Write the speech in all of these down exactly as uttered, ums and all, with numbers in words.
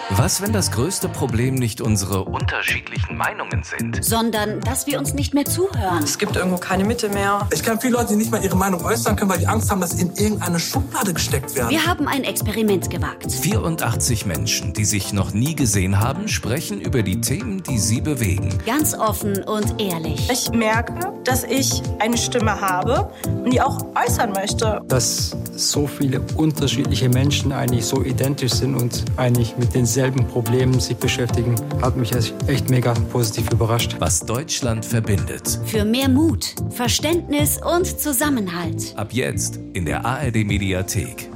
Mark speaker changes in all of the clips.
Speaker 1: Was, wenn das größte Problem nicht unsere unterschiedlichen Meinungen sind?
Speaker 2: Sondern, dass wir uns nicht mehr zuhören.
Speaker 3: Es gibt irgendwo keine Mitte mehr.
Speaker 4: Ich kenne viele Leute, die nicht mal ihre Meinung äußern können, weil die Angst haben, dass sie in irgendeine Schublade gesteckt werden.
Speaker 2: Wir haben ein Experiment gewagt.
Speaker 1: vierundachtzig Menschen, die sich noch nie gesehen haben, sprechen über die Themen, die sie bewegen.
Speaker 2: Ganz offen und ehrlich.
Speaker 5: Ich merke, dass ich eine Stimme habe und die auch äußern möchte.
Speaker 6: Dass so viele unterschiedliche Menschen eigentlich so identisch sind und eigentlich mit denselben Problemen sich beschäftigen, hat mich echt mega positiv überrascht.
Speaker 1: Was Deutschland verbindet.
Speaker 2: Für mehr Mut, Verständnis und Zusammenhalt.
Speaker 1: Ab jetzt in der A R D Mediathek.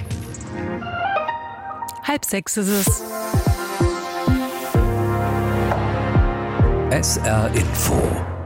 Speaker 7: Halb sechs ist es.
Speaker 1: S R Info.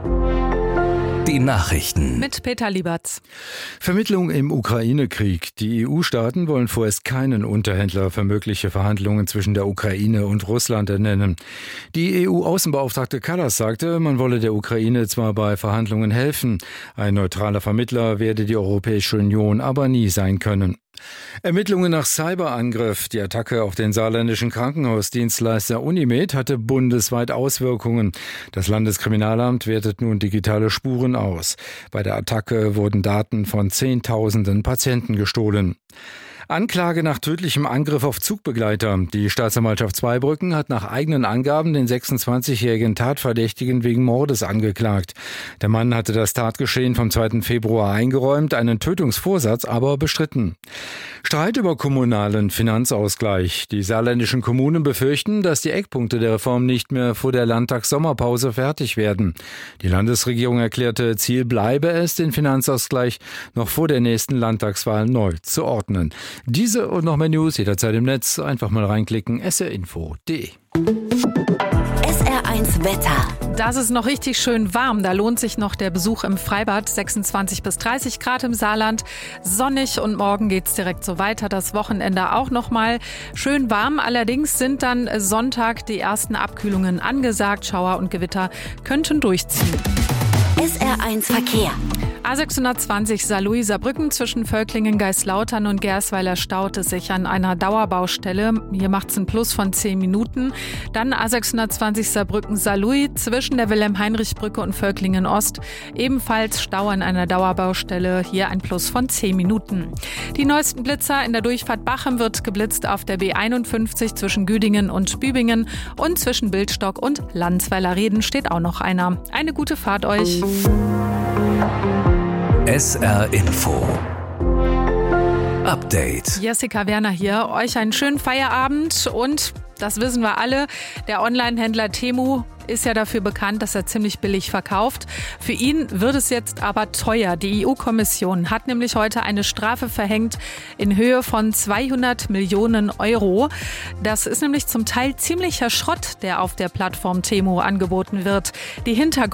Speaker 1: Die Nachrichten.
Speaker 7: Mit Peter Lieberts.
Speaker 8: Vermittlung im Ukraine-Krieg. Die E U-Staaten wollen vorerst keinen Unterhändler für mögliche Verhandlungen zwischen der Ukraine und Russland ernennen. Die E U-Außenbeauftragte Kallas sagte, man wolle der Ukraine zwar bei Verhandlungen helfen, ein neutraler Vermittler werde die Europäische Union aber nie sein können. Ermittlungen nach Cyberangriff. Die Attacke auf den saarländischen Krankenhausdienstleister Unimed hatte bundesweit Auswirkungen. Das Landeskriminalamt wertet nun digitale Spuren aus. Bei der Attacke wurden Daten von Zehntausenden Patienten gestohlen. Anklage nach tödlichem Angriff auf Zugbegleiter. Die Staatsanwaltschaft Zweibrücken hat nach eigenen Angaben den sechsundzwanzigjährigen Tatverdächtigen wegen Mordes angeklagt. Der Mann hatte das Tatgeschehen vom zweiten Februar eingeräumt, einen Tötungsvorsatz aber bestritten. Streit über kommunalen Finanzausgleich. Die saarländischen Kommunen befürchten, dass die Eckpunkte der Reform nicht mehr vor der Landtagssommerpause fertig werden. Die Landesregierung erklärte, Ziel bleibe es, den Finanzausgleich noch vor der nächsten Landtagswahl neu zu ordnen. Diese und noch mehr News jederzeit im Netz. Einfach mal reinklicken. S R info punkt de.
Speaker 2: S R eins Wetter.
Speaker 7: Das ist noch richtig schön warm. Da lohnt sich noch der Besuch im Freibad. sechsundzwanzig bis dreißig Grad im Saarland. Sonnig und morgen geht's direkt so weiter. Das Wochenende auch noch mal schön warm. Allerdings sind dann Sonntag die ersten Abkühlungen angesagt. Schauer und Gewitter könnten durchziehen.
Speaker 2: S R eins Verkehr.
Speaker 7: A sechshundertzwanzig Saarlouis-Saarbrücken zwischen Völklingen, Geislautern und Gersweiler staut es sich an einer Dauerbaustelle. Hier macht es einen Plus von zehn Minuten. Dann A sechshundertzwanzig Saarbrücken-Saarlouis zwischen der Wilhelm-Heinrich-Brücke und Völklingen-Ost. Ebenfalls Stau an einer Dauerbaustelle. Hier ein Plus von zehn Minuten. Die neuesten Blitzer in der Durchfahrt Bachem wird geblitzt auf der B einundfünfzig zwischen Güdingen und Bübingen. Und zwischen Bildstock und Landsweiler-Reden steht auch noch einer. Eine gute Fahrt euch.
Speaker 1: S R Info. Update.
Speaker 7: Jessica Werner hier. Euch einen schönen Feierabend und, das wissen wir alle, der Online-Händler Temu ist ja dafür bekannt, dass er ziemlich billig verkauft. Für ihn wird es jetzt aber teuer. Die E U-Kommission hat nämlich heute eine Strafe verhängt in Höhe von zweihundert Millionen Euro. Das ist nämlich zum Teil ziemlicher Schrott, der auf der Plattform Temu angeboten wird. Die Hintergründe